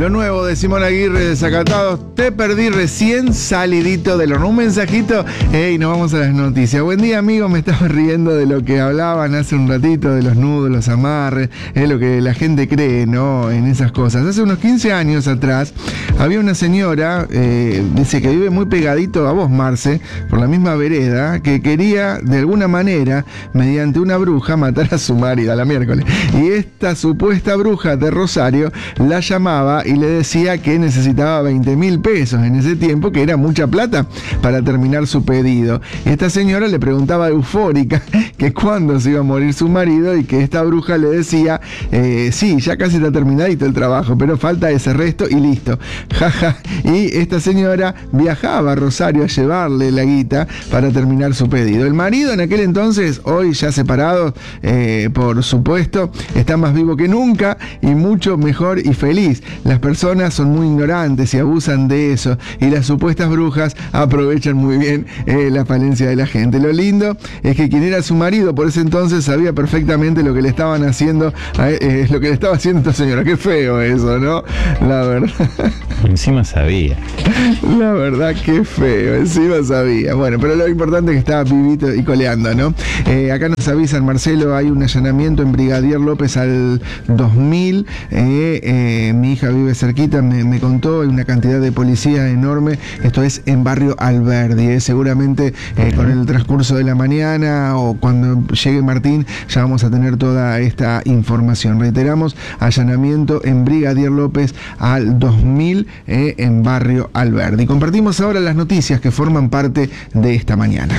Lo nuevo de Simón Aguirre, Desacatados. Te perdí recién salidito del horno. Un mensajito. Hey, nos vamos a las noticias. Buen día, amigo. Me estaba riendo de lo que hablaban hace un ratito, de los nudos, los amarres. Es lo que la gente cree, ¿no? En esas cosas. Hace unos 15 años atrás, había una señora, dice que vive muy pegadito a vos, Marce, por la misma vereda, que quería, de alguna manera, mediante una bruja, matar a su marido a la miércoles. Y esta supuesta bruja de Rosario la llamaba y le decía que necesitaba 20.000 pesos en ese tiempo, que era mucha plata para terminar su pedido. Esta señora le preguntaba eufórica que cuándo se iba a morir su marido y que esta bruja le decía, sí, ya casi está terminadito el trabajo, pero falta ese resto y listo. Jaja. Y esta señora viajaba a Rosario a llevarle la guita para terminar su pedido. El marido en aquel entonces, hoy ya separado, por supuesto, está más vivo que nunca y mucho mejor y feliz. Las personas son muy ignorantes y abusan de eso, y las supuestas brujas aprovechan muy bien la falencia de la gente. Lo lindo es que quien era su marido por ese entonces sabía perfectamente lo que le estaban haciendo, lo que le estaba haciendo esta señora. Qué feo eso, ¿no? La verdad. Encima sabía. La verdad, qué feo. Encima sabía. Bueno, pero lo importante es que estaba vivito y coleando, ¿no? Acá nos avisan, Marcelo, hay un allanamiento en Brigadier López al 2000. Mi hija vive cerquita, me contó, hay una cantidad de policía enorme. Esto es en Barrio Alberdi. Seguramente con el transcurso de la mañana o cuando llegue Martín ya vamos a tener toda esta información. Reiteramos, allanamiento en Brigadier López al 2000 en Barrio Alberdi. Compartimos ahora las noticias que forman parte de esta mañana.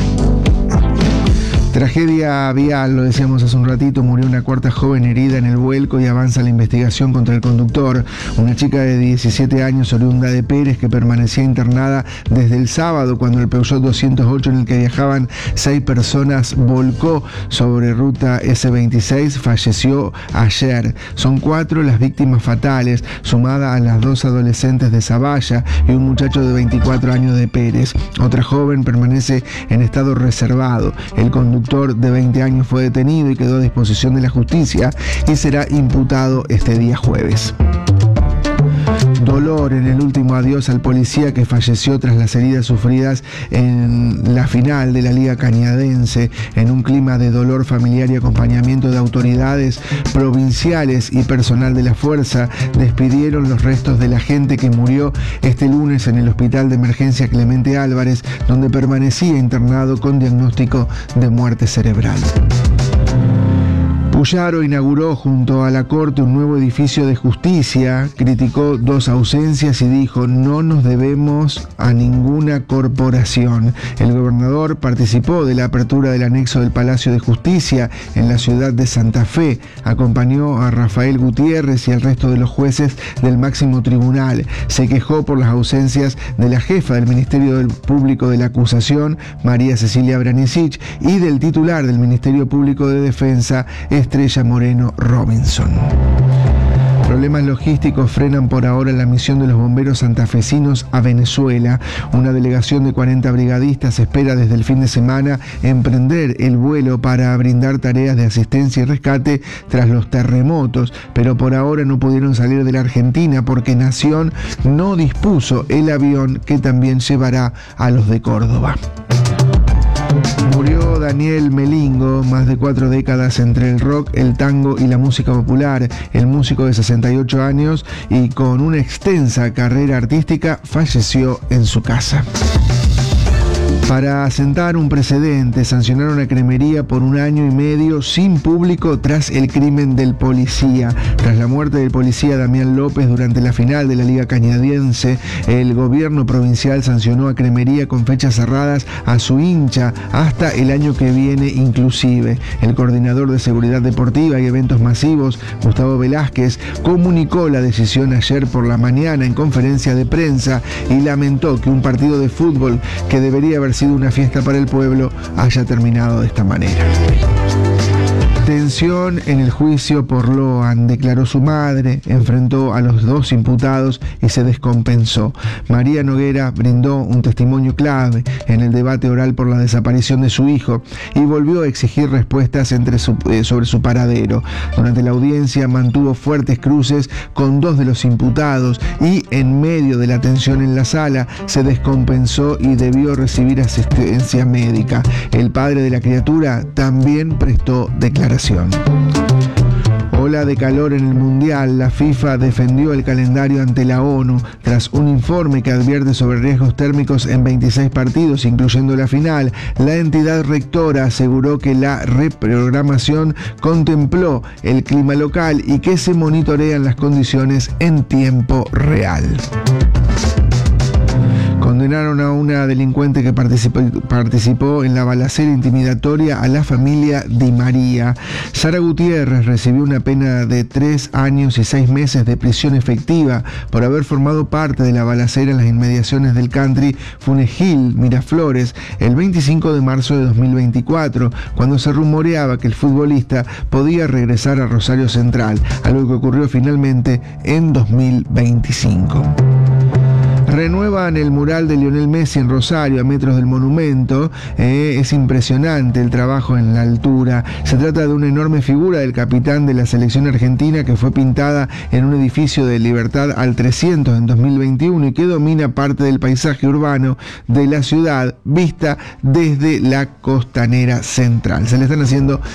Tragedia vial, lo decíamos hace un ratito, murió una cuarta joven herida en el vuelco y avanza la investigación contra el conductor. Una chica de 17 años, oriunda de Pérez, que permanecía internada desde el sábado cuando el Peugeot 208 en el que viajaban 6 personas volcó sobre ruta S26, falleció ayer. Son 4 las víctimas fatales, sumada a las 2 adolescentes de Zavalla y un muchacho de 24 años de Pérez. Otra joven permanece en estado reservado. El conductor de 20 años fue detenido y quedó a disposición de la justicia y será imputado este día jueves. Dolor en el último adiós al policía que falleció tras las heridas sufridas en la final de la Liga Cañadense. En un clima de dolor familiar y acompañamiento de autoridades provinciales y personal de la fuerza, despidieron los restos del agente que murió este lunes en el Hospital de Emergencia Clemente Álvarez, donde permanecía internado con diagnóstico de muerte cerebral. Puyaro inauguró junto a la Corte un nuevo edificio de justicia, criticó 2 ausencias y dijo: no nos debemos a ninguna corporación. El gobernador participó de la apertura del anexo del Palacio de Justicia en la ciudad de Santa Fe, acompañó a Rafael Gutiérrez y al resto de los jueces del máximo tribunal. Se quejó por las ausencias de la jefa del Ministerio Público de la Acusación, María Cecilia Branicic, y del titular del Ministerio Público de Defensa, Estrella Moreno Robinson. Problemas logísticos frenan por ahora la misión de los bomberos santafesinos a Venezuela. Una delegación de 40 brigadistas espera desde el fin de semana emprender el vuelo para brindar tareas de asistencia y rescate tras los terremotos, pero por ahora no pudieron salir de la Argentina porque Nación no dispuso el avión que también llevará a los de Córdoba. Murió Daniel Melingo, más de 4 décadas entre el rock, el tango y la música popular. El músico de 68 años y con una extensa carrera artística falleció en su casa. Para sentar un precedente, sancionaron a Cremería por 1 año y medio sin público tras el crimen del policía. Tras la muerte del policía Damián López durante la final de la Liga Cañadense, el gobierno provincial sancionó a Cremería con fechas cerradas a su hincha hasta el año que viene inclusive. El coordinador de seguridad deportiva y eventos masivos, Gustavo Velázquez, comunicó la decisión ayer por la mañana en conferencia de prensa y lamentó que un partido de fútbol que debería haber sido una fiesta para el pueblo haya terminado de esta manera. Tensión en el juicio por Loan, declaró su madre, enfrentó a los dos imputados y se descompensó. María Noguera brindó un testimonio clave en el debate oral por la desaparición de su hijo y volvió a exigir respuestas sobre su paradero. Durante la audiencia mantuvo fuertes cruces con dos de los imputados y en medio de la tensión en la sala se descompensó y debió recibir asistencia médica. El padre de la criatura también prestó declaración. Ola de calor en el Mundial. La FIFA defendió el calendario ante la ONU tras un informe que advierte sobre riesgos térmicos en 26 partidos, incluyendo la final. La entidad rectora aseguró que la reprogramación contempló el clima local y que se monitorean las condiciones en tiempo real. Condenaron a una delincuente que participó en la balacera intimidatoria a la familia Di María. Sara Gutiérrez recibió una pena de 3 años y 6 meses de prisión efectiva por haber formado parte de la balacera en las inmediaciones del country Funegil, Miraflores, el 25 de marzo de 2024, cuando se rumoreaba que el futbolista podía regresar a Rosario Central, algo que ocurrió finalmente en 2025. Renuevan el mural de Lionel Messi en Rosario, a metros del monumento. Es impresionante el trabajo en la altura. Se trata de una enorme figura del capitán de la selección argentina que fue pintada en un edificio de Libertad al 300 en 2021 y que domina parte del paisaje urbano de la ciudad, vista desde la costanera central. Se le están haciendo